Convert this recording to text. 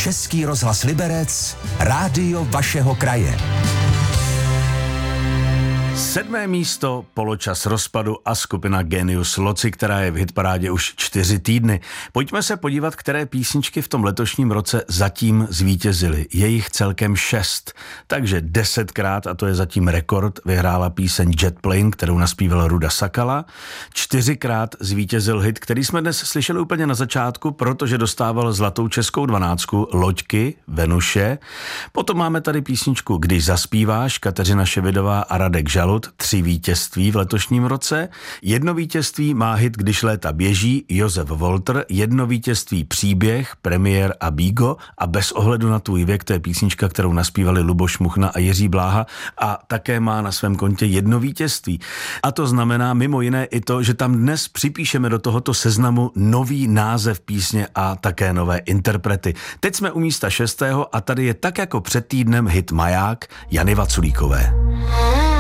Český rozhlas Liberec, rádio vašeho kraje. 7. místo, Poločas rozpadu a skupina Genius Loci, která je v hitparádě už 4 týdny. Pojďme se podívat, které písničky v tom letošním roce zatím zvítězily. Je jich celkem 6, takže 10krát, a to je zatím rekord, vyhrála píseň Jet Plane, kterou naspívala Ruda Sakala. 4krát zvítězil hit, který jsme dnes slyšeli úplně na začátku, protože dostával zlatou českou 12, Loďky, Venuše. Potom máme tady písničku Když zaspíváš, Kateřina Ševidová a Radek Žalud, 3 vítězství v letošním roce. 1 vítězství má hit Když léta běží, Josef Volter, 1 vítězství Příběh, Premiér a Bígo a Bez ohledu na tvůj věk, to je písnička, kterou naspívali Luboš Muchna a Jiří Bláha a také má na svém kontě 1 vítězství. A to znamená mimo jiné i to, že tam dnes připíšeme do tohoto seznamu nový název písně a také nové interprety. Teď jsme u místa 6. a tady je tak jako před týdnem hit Maják Jany Vaculíkové.